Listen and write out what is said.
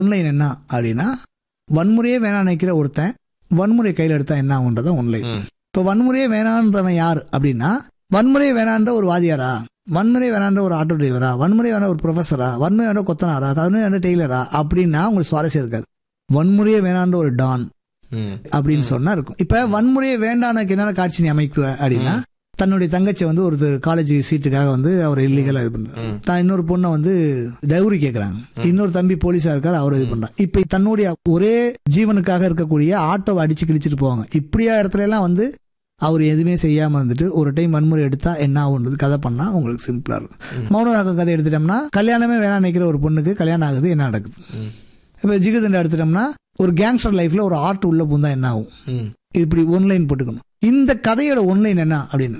One line என்ன அப்படின்னா, வன்முறையே வேணாம் நினைக்கிற ஒருத்தன் வன்முறை கையில் எடுத்தா என்ன ஆகுன்றதான் ஒன்லைன். இப்போ வன்முறையே வேணான்றவன் யார் அப்படின்னா, வன்முறையே வேணான்ற ஒரு வாதியாரா, வன்முறை வேணான்ற ஒரு ஆட்டோ டிரைவரா, வன்முறை வேணா ஒரு ப்ரொஃபஸரா, வன்முறை வேணா கொத்தனாரா, வன்முறை வேணா டெய்லரா அப்படின்னா உங்களுக்கு சுவாரஸ்யம் இருக்காது. வன்முறையே வேணான்ற ஒரு டான் அப்படின்னு சொன்னா இருக்கும். இப்ப வன்முறையே வேண்டானக்கு என்ன காட்சி நீ அமைக்குவ அப்படின்னா, தன்னுடைய தங்கச்சி வந்து ஒரு காலேஜ் சீட்டுக்காக வந்து அவர் இல்லீகலா இது பண்றாரு. தான் இன்னொரு பொண்ணை வந்து டவுரி கேட்கறாங்க. இன்னொரு தம்பி போலீஸா இருக்காரு, அவர் இது பண்றாங்க. இப்ப தன்னுடைய ஒரே ஜீவனுக்காக இருக்கக்கூடிய ஆட்டோவை அடிச்சு கிழிச்சிட்டு போவாங்க. இப்படியா இடத்துல எல்லாம் வந்து அவர் எதுவுமே செய்யாம வந்துட்டு ஒரு டைம் வன்முறை எடுத்தா என்ன ஆகுன்றது கதை பண்ணா உங்களுக்கு சிம்பிளா இருக்கும். மௌனராகம் கதை எடுத்துட்டோம்னா, கல்யாணமே வேணாம் நினைக்கிற ஒரு பொண்ணுக்கு கல்யாணம் ஆகுது, என்ன நடக்குது. இப்ப ஜிகதண்டா எடுத்துட்டோம்னா, ஒரு கேங்ஸ்டர் லைஃப்ல ஒரு ஆர்ட் உள்ள பூந்தா என்ன ஆகும். இப்படி ஒன்லைன் போட்டுக்கணும். இந்த கதையோட ஒன்லைன் என்ன அப்படின்னு